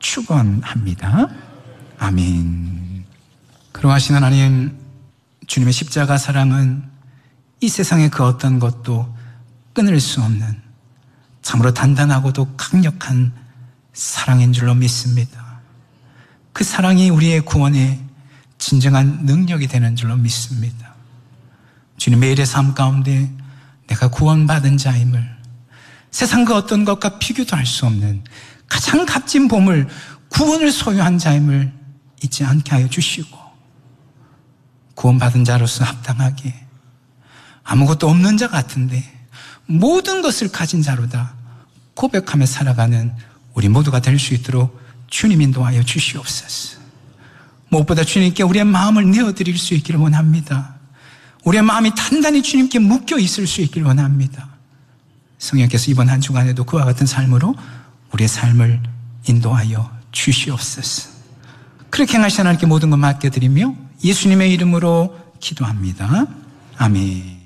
축원합니다. 아멘. 그러하신 하나님, 주님의 십자가 사랑은 이 세상의 그 어떤 것도 끊을 수 없는 참으로 단단하고도 강력한 사랑인 줄로 믿습니다. 그 사랑이 우리의 구원의 진정한 능력이 되는 줄로 믿습니다. 주님, 매일의 삶 가운데 내가 구원받은 자임을, 세상 그 어떤 것과 비교도 할 수 없는 가장 값진 보물, 구원을 소유한 자임을 잊지 않게 하여 주시고, 구원받은 자로서 합당하게 아무것도 없는 자 같은데 모든 것을 가진 자로다 고백하며 살아가는 우리 모두가 될 수 있도록 주님 인도하여 주시옵소서. 무엇보다 주님께 우리의 마음을 내어드릴 수 있기를 원합니다. 우리의 마음이 단단히 주님께 묶여 있을 수 있기를 원합니다. 성령께서 이번 한 주간에도 그와 같은 삶으로 우리의 삶을 인도하여 주시옵소서. 그렇게 행하신 하나님께 모든 것 맡겨드리며 예수님의 이름으로 기도합니다. 아멘.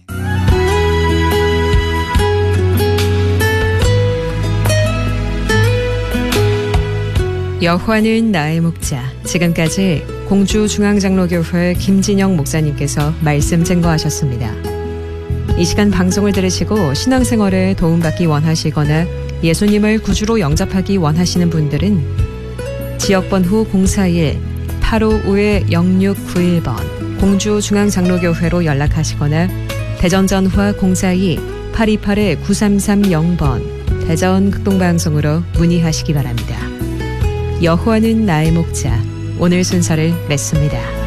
여호와는 나의 목자. 지금까지 공주중앙장로교회 김진영 목사님께서 말씀 증거하셨습니다. 이 시간 방송을 들으시고 신앙생활에 도움받기 원하시거나 예수님을 구주로 영접하기 원하시는 분들은 지역번호 041-855-0691번 공주중앙장로교회로 연락하시거나 대전전화 042-828-9330번 대전 극동방송으로 문의하시기 바랍니다. 여호와는 나의 목자, 오늘 순서를 맺습니다.